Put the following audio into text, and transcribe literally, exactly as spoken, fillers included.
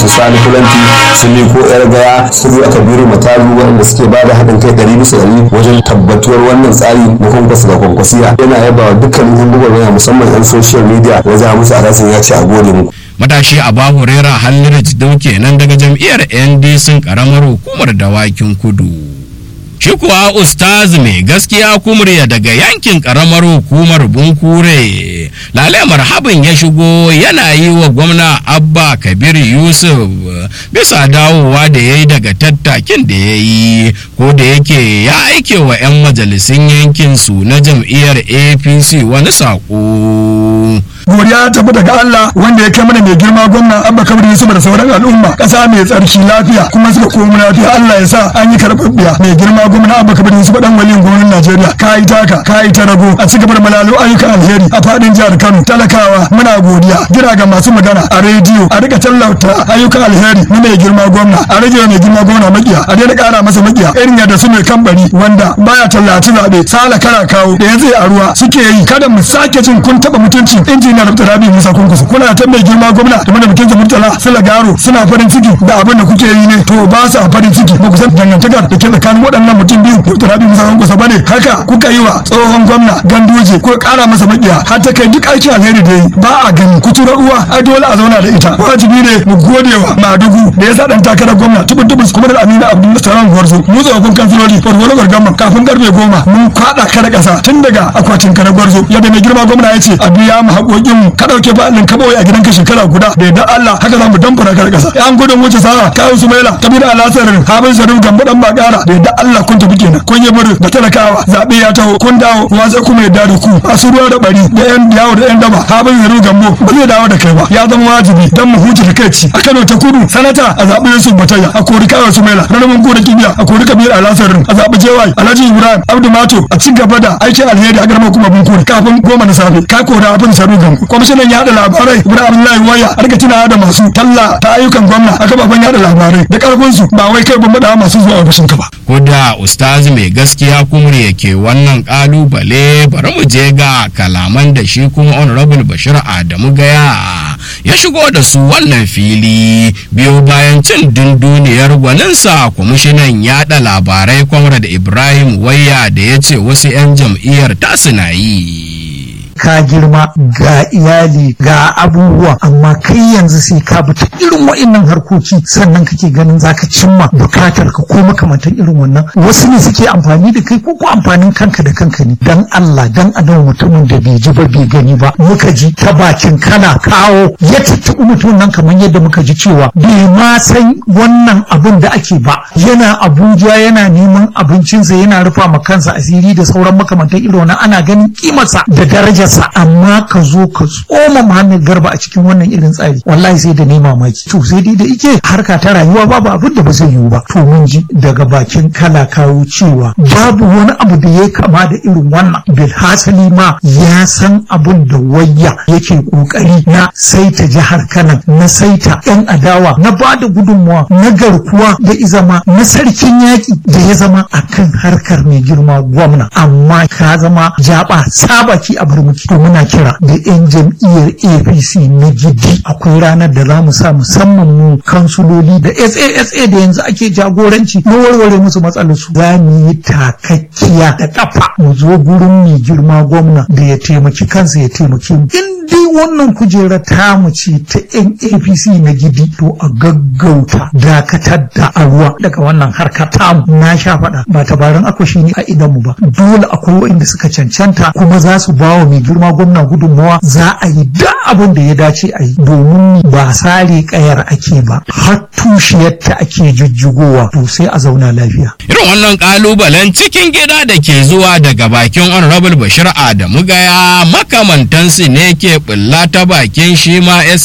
Sani Kulanti su Liko Yar Gaya su Kabiru Matalu waɗanda suke ba da haɗin kai ɗari bisa ɗari wajen tabbatuwar wannan tsari na kwankwasa da kwankwasiya. Yana yaba wa dukkanin yan gwagwarmaya musamman yan social media wajen musu alasan ya ce a gode muku. Matashi Aba Hurera Halliru Jidau kenan daga jam'iyyar N D C karamar hukumar Dawakin Kudu. Shi kuwa Ustaz mai gaskiya kumriya daga yankin karamar hukumar Bunkure Lale Marhabin ya shigo yana yi wa gwamna Abba Kabir Yusuf bisa dawowa da ya yi daga tattakin da ya yi, ko da yake ya aike wa 'yan majalisun yankin su na jam'iyyar A P C wani saƙo. Godiya tafi daga Allah wanda ya kai mana mai girma gwamna Abba Kabir Yusuf da sauran al'umma ƙasa mai tsarki lafiya kuma suka komo lafiya. Allah ya sa an yi karɓaɓɓiya. Mai girma gwamna Abba Kabir Yusuf dan waliyin gwamnatin Najeriya ka yi taka ka yi ta rago a cigaba da malalo ayyukan alheri a faɗin jihar Kano. Talakawa muna godiya, kira ga masu magana a rediyo a rika tallata ayyukan alheri na mai girma gwamna, a rage mai girma gwamna makiya, a daina ƙara masa makiya irin yadda su mai kambari wanda baya tallaci zaɓe sala kara kawo da yanzu a ruwa suke yi. Kada mu sake jin kun taɓa mutuncin injiniya Dr. Rabi Musa Kunkusu. Kuna ta mai girma gwamna da bikin Murtala Sula Garo suna farin ciki da abin da kuke yi ne, to ba sa farin ciki ba ku san dangantakar da ke tsakanin waɗannan mutum biyu Dr. Rabi Musa Kunkusu bane. Haka kuka yi wa tsohon gwamna Ganduje ko ƙara masa makiya har ta kai duk aikin alheri da yi ba a gani. Kuturar uwa ai dole a zauna da ita. Wajibi ne mu gode wa Madugu da ya sa dan takarar gwamna tubun tubus kuma da Aminu Abdul Salam Gwarzo. Mu tsofin kansiloli farfaro gargamma kafin karfe goma mun kwaɗa kare ƙasa tun daga akwatin kare Gwarzo yadda mai girma gwamna ya ce a biya mu haƙoƙin mu ka ɗauke ba ɗin kabawai a gidanka shekara guda da yadda Allah haka za mu damfara kare ƙasa. Yan gudun wuce sa'a kawo su maila kabir alasarin habin sarif gambo dan bakara da yadda Allah kun tafi kenan kun yi buru da talakawa zaɓe ya taho kun dawo wa sai kuma yadda da ku a su ruwa da bari da yan yawo da yan daba habin sarif gambo ba zai dawo da kai ba. Ya zama wajibi dan mu huce da kai ci a Kano ta Kudu sanata a zaɓi Yusuf Bataya a kori kawo su maila rarramin ko da kibiya a kori kabir alasarin a zaɓi Jewai Alhaji Ibrahim Abdu Mato a ci gaba da aikin alheri a garma kuma Bunkure kafin goma na safe ka kori abin sarif gambo. Kwamishinan yaɗa labarai Ibrahim Abdullahi Waya a rika tunawa da masu talla ta ayyukan gwamna a kafafen yaɗa labarai da karfin su ba wai kai ban bada masu zuwa ofishin ka ba. Ko da Ustaz mai gaskiya kumri yake wannan kalubale, bari mu je ga kalaman da shi kuma Honorable Bashir Adamu Gaya ya shigo da su wannan fili biyo bayan cin dunduniyar gwaninsa kwamishinan yaɗa labarai Comrade Ibrahim Waya da ya ce wasu 'yan jam'iyyar tasu na yi. Ka girma ga iyali ga abubuwa amma kai yanzu sai ka bi ta irin wa'annan harkoki sannan kake ganin zaka cimma bukatar ka ko makamantan irin wannan. Wasu ne suke amfani da kai ko ko amfanin kanka da kanka ne. Dan Allah dan adam mutumin da bai ji ba bai gani ba muka ji ta bakin kana kawo ya tattaɓi mutum nan kamar yadda muka ji cewa bai ma san wannan abin da ake ba, yana Abuja yana neman abincinsa yana rufa ma kansa asiri da sauran makamantan irin wannan ana ganin kimarsa da darajar sa, amma ka zo ka tsoma Muhammad Garba a cikin wannan irin tsari wallahi sai da ne mamaki. To sai dai da ike harka ta rayuwa babu abin da ba zai yiwu ba. To mun ji daga bakin kala kawo cewa babu wani abu da ya kama da irin wannan, bil hasali ma ya san abin da Wayya yake kokari na saita jihar Kano, na saita yan adawa, na bada gudunmawa, na garkuwa da izama, na sarkin yaki da ya zama akan harkar mai girma gwamna, amma ka zama jaba sabaki a burmuki. To muna kira da yan jam'iyyar A P C na gidi akwai ranar da za mu sa musamman mu kansuloli da S A S A da yanzu ake jagoranci na warware musu matsalar su, za mu yi takakkiya da kafa mu zo gurin mai girma gwamna da ya taimaki kansa ya taimaki mu. In dai wannan kujera ta mu ce ta yan A P C na gidi to a gaggauta dakatar da a ruwa daga wannan harkar tamu. Na sha faɗa ba tabarin akwashi ne a idan mu ba, dole akwai waɗanda suka cancanta kuma za su bawa mai girma gwamna gudunmawa. Za a yi da abin da ya dace a yi domin ba sare kayar ake ba har tushiyarta ake jujjugowa, to sai a zauna lafiya. Irin wannan kalubalen cikin gida da ke zuwa daga bakin Honorable Bashir Adamu Gaya makamantansu ne ke bulla ta bakin shi ma S